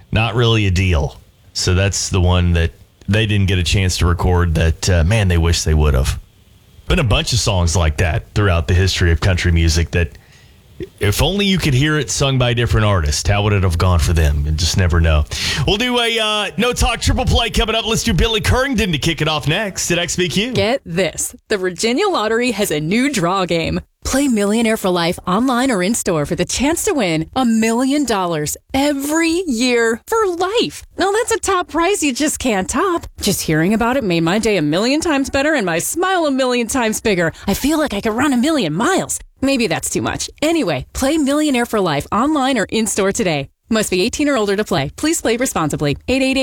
not really a deal. So that's the one that they didn't get a chance to record that, man, they wish they would have. Been a bunch of songs like that throughout the history of country music that if only you could hear it sung by a different artist, how would it have gone for them? You just never know. We'll do a No Talk Triple Play coming up. Let's do Billy Currington to kick it off next at XBQ. Get this. The Virginia Lottery has a new draw game. Play Millionaire for Life online or in-store for the chance to win $1 million every year for life. Now, that's a top prize you just can't top. Just hearing about it made my day 1,000,000 times better and my smile 1,000,000 times bigger. I feel like I could run 1,000,000 miles. Maybe that's too much. Anyway, play Millionaire for Life online or in-store today. Must be 18 or older to play. Please play responsibly.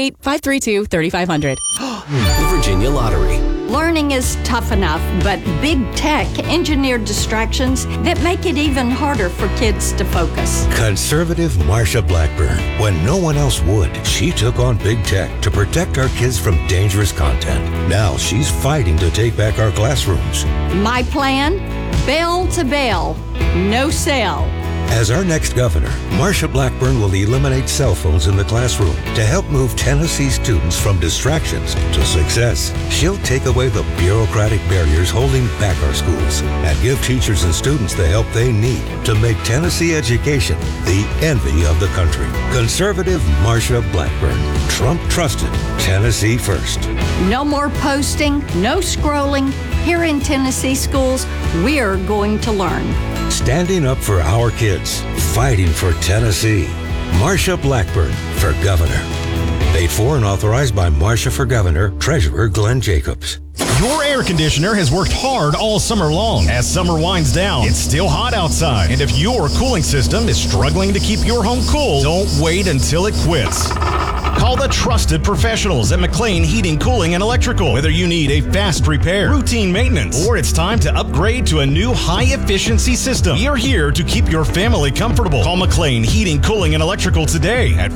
888-532-3500. The Virginia Lottery. Learning is tough enough, but big tech engineered distractions that make it even harder for kids to focus. Conservative Marsha Blackburn. When no one else would, she took on big tech to protect our kids from dangerous content. Now she's fighting to take back our classrooms. My plan? Bell to bell, no sale. As our next governor, Marsha Blackburn will eliminate cell phones in the classroom to help move Tennessee students from distractions to success. She'll take away the bureaucratic barriers holding back our schools and give teachers and students the help they need to make Tennessee education the envy of the country. Conservative Marsha Blackburn. Trump trusted Tennessee first. No more posting, no scrolling. Here in Tennessee schools, we're going to learn. Standing up for our kids, fighting for Tennessee. Marsha Blackburn for governor. Paid for and authorized by Marsha for Governor, Treasurer Glenn Jacobs. Your air conditioner has worked hard all summer long. As summer winds down, it's still hot outside. And if your cooling system is struggling to keep your home cool, don't wait until it quits. Call the trusted professionals at McLean Heating, Cooling, and Electrical. Whether you need a fast repair, routine maintenance, or it's time to upgrade to a new high-efficiency system, we are here to keep your family comfortable. Call McLean Heating, Cooling, and Electrical today at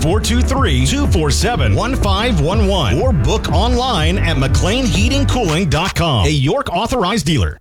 423-247-1511 or book online at McLeanHeatingCooling.com. A York authorized dealer.